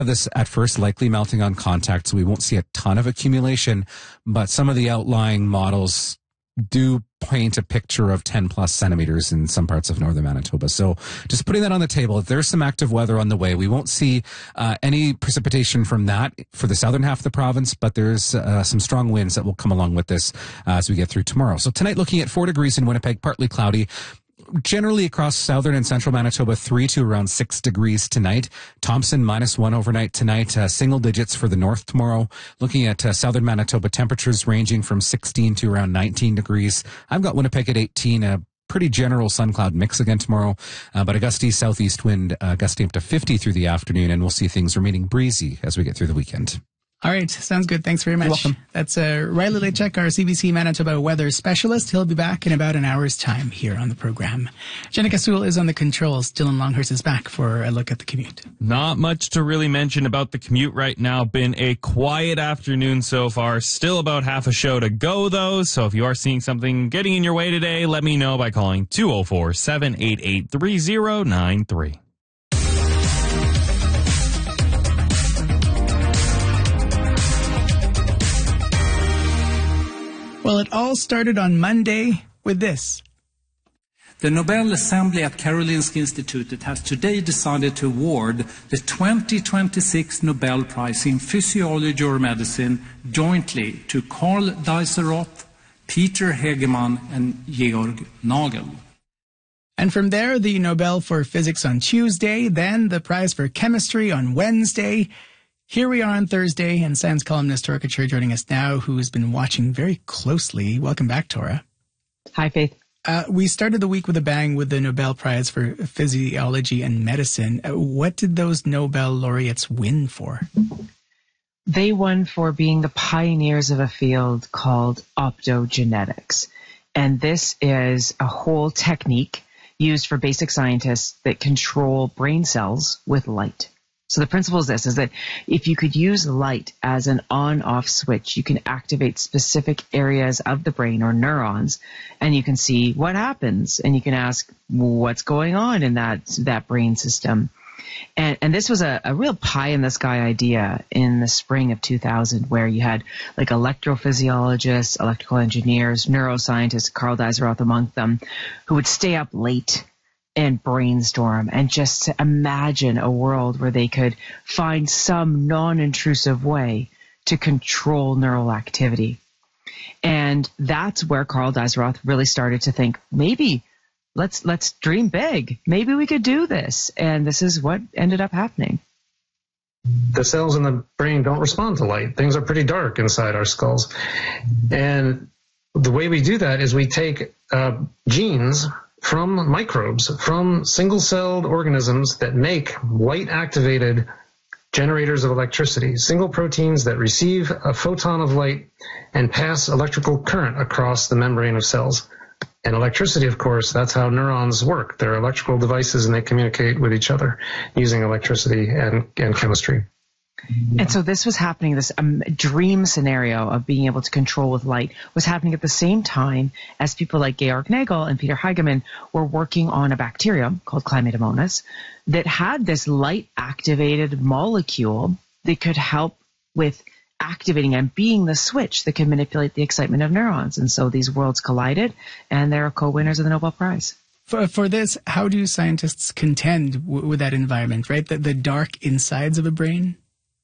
This at first likely melting on contact, so we won't see a ton of accumulation, but some of the outlying models do paint a picture of 10 plus centimeters in some parts of northern Manitoba. So just putting that on the table, if there's some active weather on the way, we won't see any precipitation from that for the southern half of the province, but there's some strong winds that will come along with this as we get through tomorrow. So tonight, looking at 4 degrees in Winnipeg, partly cloudy. Generally across southern and central Manitoba, 3 to around 6 degrees tonight. Thompson -1 overnight tonight. Single digits for the north tomorrow. Looking at southern Manitoba, temperatures ranging from 16 to around 19 degrees. I've got Winnipeg at 18. A pretty general sun cloud mix again tomorrow, but a gusty southeast wind gusting up to 50 through the afternoon, and we'll see things remaining breezy as we get through the weekend. All right. Sounds good. Thanks very much. You're welcome. That's Riley Lechek, our CBC Manitoba weather specialist. He'll be back in about an hour's time here on the program. Jenica Sewell is on the controls. Dylan Longhurst is back for a look at the commute. Not much to really mention about the commute right now. Been a quiet afternoon so far. Still about half a show to go, though. So if you are seeing something getting in your way today, let me know by calling 204-788-3093. Well, it all started on Monday with this. The Nobel Assembly at Karolinska Institutet has today decided to award the 2026 Nobel Prize in Physiology or Medicine jointly to Karl Dijsselroth, Peter Hegemann, and Georg Nagel. And from there, the Nobel for Physics on Tuesday, then the prize for Chemistry on Wednesday. Here we are on Thursday, and science columnist Tora Couture joining us now, who's been watching very closely. Welcome back, Tora. Hi, Faith. We started the week with a bang with the Nobel Prize for Physiology and Medicine. What did those Nobel laureates win for? They won for being the pioneers of a field called optogenetics. And this is a whole technique used for basic scientists that control brain cells with light. So the principle is this, is that if you could use light as an on-off switch, you can activate specific areas of the brain or neurons, and you can see what happens. And you can ask, what's going on in that brain system? And this was a real pie-in-the-sky idea in the spring of 2000, where you had like electrophysiologists, electrical engineers, neuroscientists, Karl Dijsselroth among them, who would stay up late and brainstorm and just imagine a world where they could find some non-intrusive way to control neural activity. And that's where Karl Dijsselroth really started to think, maybe let's dream big. Maybe we could do this. And this is what ended up happening. The cells in the brain don't respond to light. Things are pretty dark inside our skulls. And the way we do that is we take genes from microbes, from single-celled organisms that make light-activated generators of electricity, single proteins that receive a photon of light and pass electrical current across the membrane of cells. And electricity, of course, that's how neurons work. They're electrical devices, and they communicate with each other using electricity and chemistry. And so this was happening, this dream scenario of being able to control with light was happening at the same time as people like Georg Nagel and Peter Hegemann were working on a bacterium called Chlamydomonas that had this light-activated molecule that could help with activating and being the switch that can manipulate the excitement of neurons. And so these worlds collided, and they're co-winners of the Nobel Prize. For this, how do scientists contend with that environment, right? The dark insides of a brain?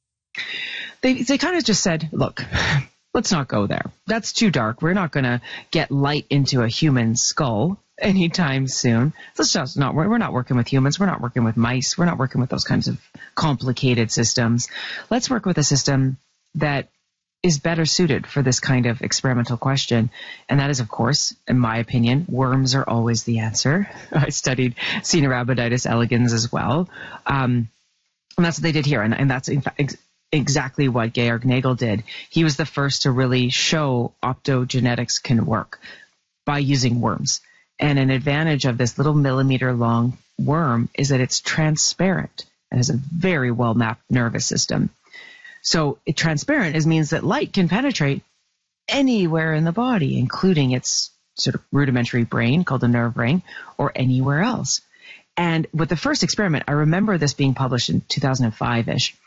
They kind of just said, look, let's not go there. That's too dark. We're not going to get light into a human skull anytime soon. We're not working with humans. We're not working with mice. We're not working with those kinds of complicated systems. Let's work with a system that is better suited for this kind of experimental question. And that is, of course, in my opinion, worms are always the answer. I studied Caenorhabditis elegans as well. And that's what they did here. And that's, in fact, exactly what Georg Nagel did. He was the first to really show optogenetics can work by using worms. And an advantage of this little millimeter-long worm is that it's transparent and has a very well-mapped nervous system. So transparent means that light can penetrate anywhere in the body, including its sort of rudimentary brain called the nerve ring, or anywhere else. And with the first experiment, I remember this being published in 2005-ish.